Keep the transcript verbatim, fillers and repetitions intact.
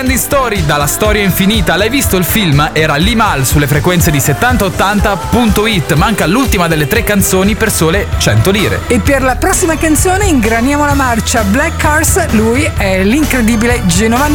Candy Story, dalla storia infinita. L'hai visto il film? Era Limal sulle frequenze di settanta ottanta punto it. Manca l'ultima delle tre canzoni per sole cento lire. E per la prossima canzone ingraniamo la marcia. Black Cars, lui è l'incredibile Genova